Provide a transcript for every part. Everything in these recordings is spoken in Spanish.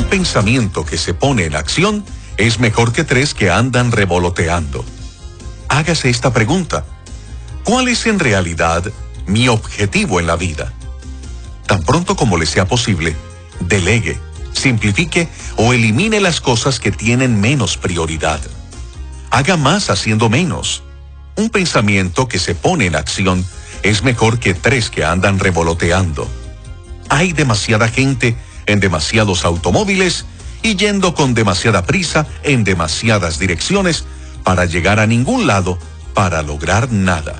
pensamiento que se pone en acción es mejor que 3 que andan revoloteando. Hágase esta pregunta: ¿cuál es en realidad mi objetivo en la vida? Tan pronto como le sea posible, delegue, simplifique o elimine las cosas que tienen menos prioridad. Haga más haciendo menos. Un pensamiento que se pone en acción es mejor que 3 que andan revoloteando. Hay demasiada gente en demasiados automóviles y yendo con demasiada prisa en demasiadas direcciones para llegar a ningún lado, para lograr nada.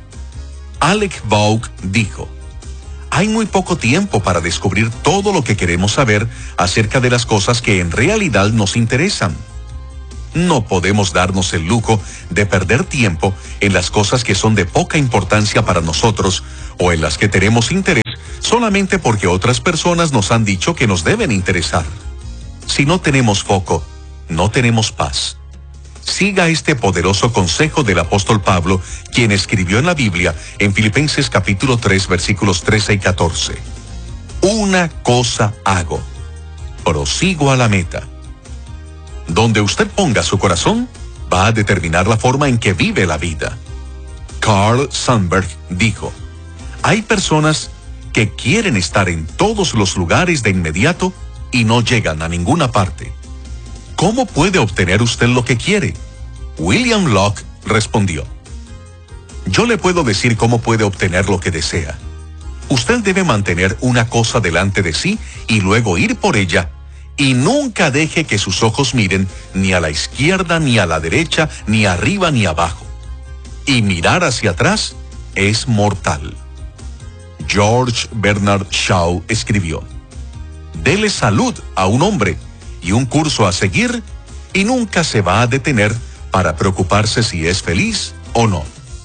Alec Vaugh dijo: hay muy poco tiempo para descubrir todo lo que queremos saber acerca de las cosas que en realidad nos interesan. No podemos darnos el lujo de perder tiempo en las cosas que son de poca importancia para nosotros o en las que tenemos interés solamente porque otras personas nos han dicho que nos deben interesar. Si no tenemos foco, no tenemos paz. Siga este poderoso consejo del apóstol Pablo, quien escribió en la Biblia en Filipenses capítulo 3, versículos 13 y 14. Una cosa hago, prosigo a la meta. Donde usted ponga su corazón, va a determinar la forma en que vive la vida. Carl Sandburg dijo: hay personas que quieren estar en todos los lugares de inmediato y no llegan a ninguna parte. ¿Cómo puede obtener usted lo que quiere? William Locke respondió: yo le puedo decir cómo puede obtener lo que desea. Usted debe mantener una cosa delante de sí y luego ir por ella, y nunca deje que sus ojos miren ni a la izquierda, ni a la derecha, ni arriba, ni abajo. Y mirar hacia atrás es mortal. George Bernard Shaw escribió: dele salud a un hombre y un curso a seguir, y nunca se va a detener para preocuparse si es feliz o no.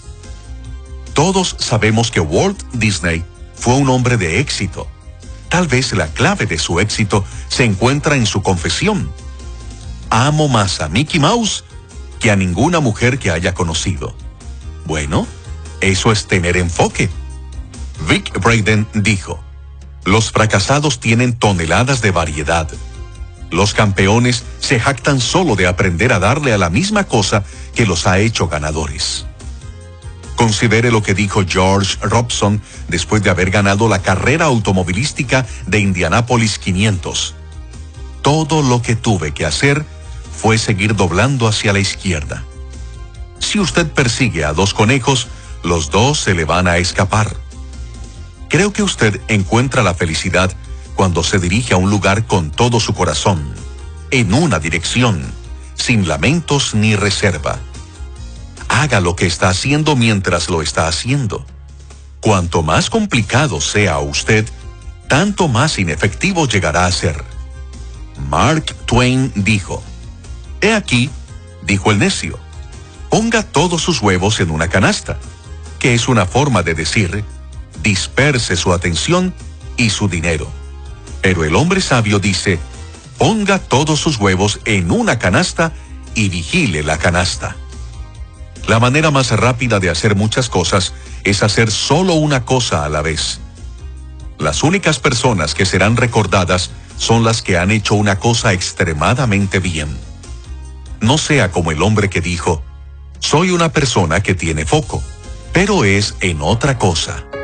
Todos sabemos que Walt Disney fue un hombre de éxito. Tal vez la clave de su éxito se encuentra en su confesión: amo más a Mickey Mouse que a ninguna mujer que haya conocido. Bueno, eso es tener enfoque. Vic Braden dijo: los fracasados tienen toneladas de variedad. Los campeones se jactan solo de aprender a darle a la misma cosa que los ha hecho ganadores. Considere lo que dijo George Robson después de haber ganado la carrera automovilística de Indianápolis 500. Todo lo que tuve que hacer fue seguir doblando hacia la izquierda. Si usted persigue a 2 conejos, los 2 se le van a escapar. Creo que usted encuentra la felicidad cuando se dirige a un lugar con todo su corazón, en una dirección, sin lamentos ni reserva. Haga lo que está haciendo mientras lo está haciendo. Cuanto más complicado sea usted, tanto más inefectivo llegará a ser. Mark Twain dijo: he aquí, dijo el necio, ponga todos sus huevos en una canasta, que es una forma de decir: disperse su atención y su dinero. Pero el hombre sabio dice: ponga todos sus huevos en una canasta y vigile la canasta. La manera más rápida de hacer muchas cosas es hacer solo una cosa a la vez. Las únicas personas que serán recordadas son las que han hecho una cosa extremadamente bien. No sea como el hombre que dijo: soy una persona que tiene foco, pero es en otra cosa.